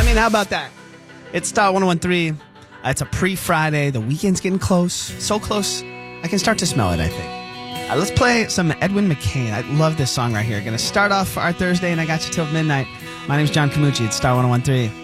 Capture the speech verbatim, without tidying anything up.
mean, how about that? It's Star one oh one three. Uh, it's a pre-Friday. The weekend's getting close. So close, I can start to smell it, I think. Uh, let's play some Edwin McCain. I love this song right here. Going to start off our Thursday, and I got you till midnight. My name's John Camucci. It's Star one oh one three.